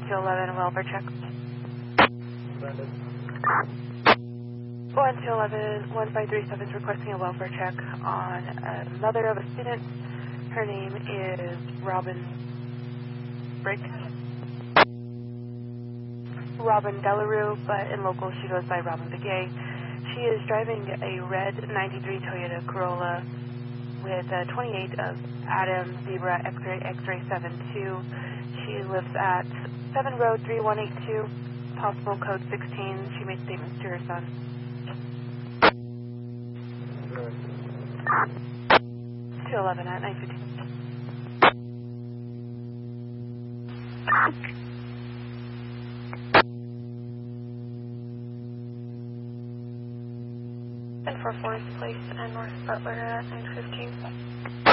1211, welfare check. 1211, 1537 is requesting a welfare check on a mother of a student. Her name is Robin Briggs. Robin Delarue, but in local she goes by Robin Begay. She is driving a red 93 Toyota Corolla with a 28 of Adam Zebra X-ray 72. She lives at 7 Road 3182, possible code 16. She made statements to her son. 211 at 9:15. And for Forest Place and North Butler at 9:15.